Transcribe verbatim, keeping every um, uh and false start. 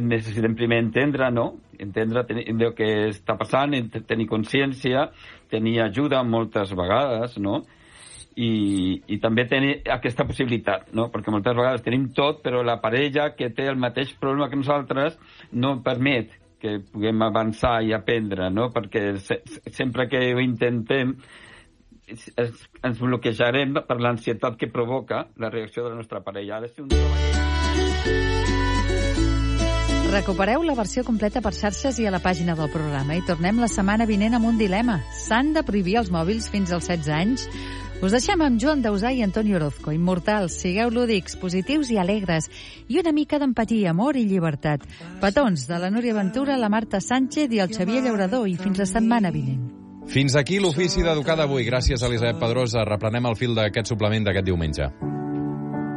necessitem primer entendre, no? Entendre el que està passant, tenir consciència, tenir ajuda moltes vegades, no? I, i també tenir aquesta possibilitat, no? Perquè moltes vegades tenim tot, però la parella que té el mateix problema que nosaltres no permet que puguem avançar i aprendre, no? Perquè se, sempre que ho intentem es, ens bloquejarem per l'ansietat que provoca la reacció de la nostra parella. Ha de ser un treball. Recupereu la versió completa per xarxes i a la pàgina del programa i tornem la setmana vinent amb un dilema. S'han de prohibir els mòbils fins als setze anys? Us deixem amb Joan Dausà i Antoni Orozco. Immortals, sigueu lúdics, positius i alegres i una mica d'empatia, amor i llibertat. Petons de la Núria Ventura, la Marta Sánchez i el Xavier Llaurador i fins la setmana vinent. Fins aquí l'ofici d'educar d'avui. Gràcies a Elisabet Pedrosa. Reprenem el fil d'aquest suplement d'aquest diumenge.